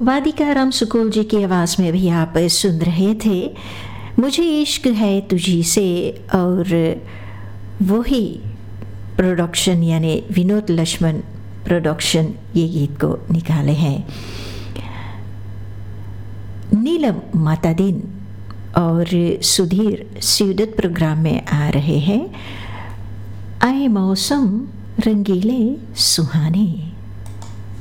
वादिका राम सुकोल जी की आवाज़ में भी आप सुन रहे थे मुझे इश्क है तुझी से, और वही प्रोडक्शन यानी विनोद लक्ष्मण प्रोडक्शन ये गीत को निकाले हैं। नीलम माता दिन और सुधीर स्यूदत प्रोग्राम में आ रहे हैं। आए मौसम रंगीले सुहाने।